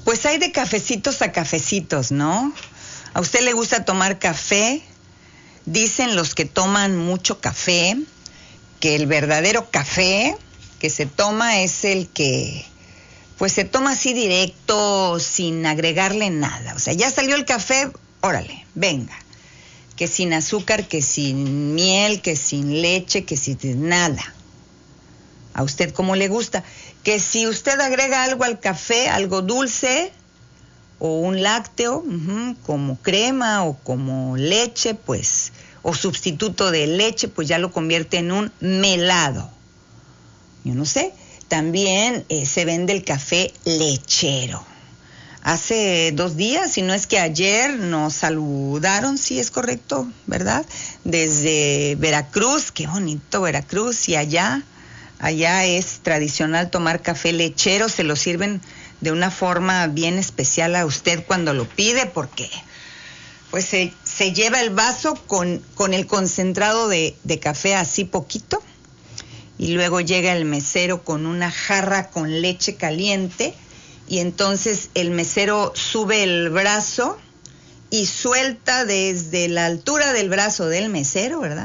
Pues hay de cafecitos a cafecitos, ¿no? ¿A usted le gusta tomar café? Dicen los que toman mucho café que el verdadero café que se toma es el que pues se toma así directo, sin agregarle nada. O sea, ya salió el café, órale, venga. Que sin azúcar, que sin miel, que sin leche, que sin nada. ¿A usted cómo le gusta? Que si usted agrega algo al café, algo dulce o un lácteo, como crema o como leche, pues, o sustituto de leche, pues ya lo convierte en un melado. Yo no sé. También se vende el café lechero. Hace 2 días, si no es que ayer, nos saludaron, sí es correcto, ¿verdad? Desde Veracruz, qué bonito Veracruz, y allá es tradicional tomar café lechero, se lo sirven de una forma bien especial a usted cuando lo pide, porque pues se lleva el vaso con el concentrado de café así poquito, y luego llega el mesero con una jarra con leche caliente, y entonces el mesero sube el brazo y suelta desde la altura del brazo del mesero, ¿verdad?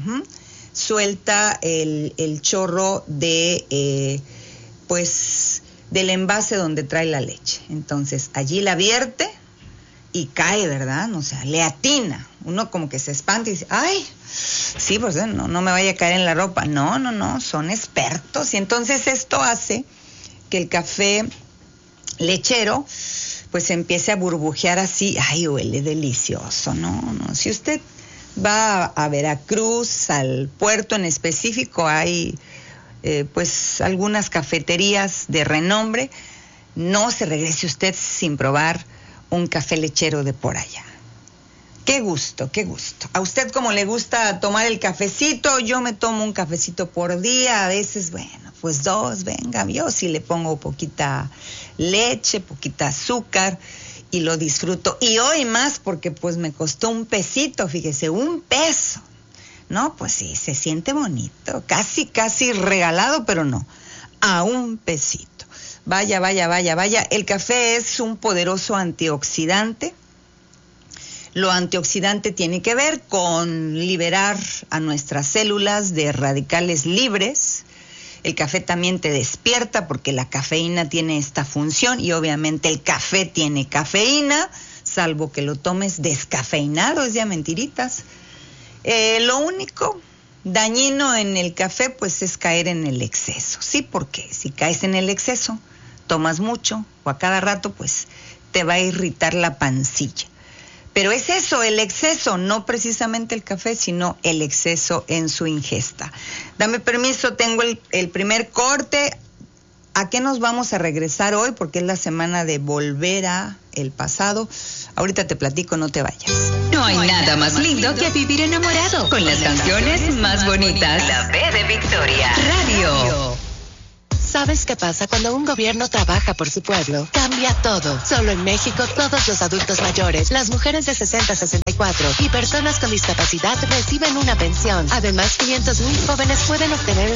Suelta el chorro de, pues, del envase donde trae la leche. Entonces allí la vierte y cae, ¿verdad? O sea, le atina. Uno como que se espanta y dice, ¡ay! Sí, pues no me vaya a caer en la ropa. No, son expertos. Y entonces esto hace que el café lechero pues empiece a burbujear así. ¡Ay, huele delicioso! No. Si usted va a Veracruz, al puerto en específico, hay pues algunas cafeterías de renombre. No se regrese usted sin probar un café lechero de por allá. Qué gusto. ¿A usted cómo le gusta tomar el cafecito? Yo me tomo un cafecito por día, a veces, bueno, pues 2, venga, yo sí le pongo poquita leche, poquita azúcar y lo disfruto. Y hoy más porque pues me costó $1, fíjese, $1. No, pues sí, se siente bonito, casi regalado, pero no, a $1. Vaya, el café es un poderoso antioxidante. Lo antioxidante tiene que ver con liberar a nuestras células de radicales libres. El café también te despierta porque la cafeína tiene esta función y obviamente el café tiene cafeína, salvo que lo tomes descafeinado, es ya mentiritas. Lo único dañino en el café pues es caer en el exceso. Sí, porque si caes en el exceso, tomas mucho o a cada rato pues te va a irritar la pancilla. Pero es eso, el exceso, no precisamente el café, sino el exceso en su ingesta. Dame permiso, tengo el primer corte. ¿A qué nos vamos a regresar hoy? Porque es la semana de volver a el pasado. Ahorita te platico, no te vayas. No hay nada más lindo que vivir enamorado con las canciones más bonitas. La B de Victoria. Radio. ¿Sabes qué pasa cuando un gobierno trabaja por su pueblo? Cambia todo. Solo en México, todos los adultos mayores, las mujeres de 60 a 64 y personas con discapacidad reciben una pensión. Además, 500,000 jóvenes pueden obtener